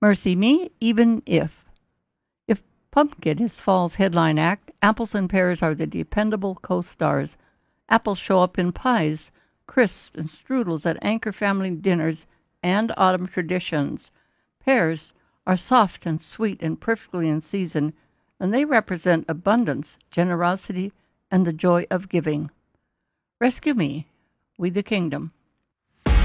Mercy me, even if. If Pumpkin is fall's headline act, apples and pears are the dependable co-stars. Apples show up in pies, crisps, and strudels at Anchor family dinners and autumn traditions. Pears are soft and sweet and perfectly in season, and they represent abundance, generosity, and the joy of giving. Rescue me, we the kingdom.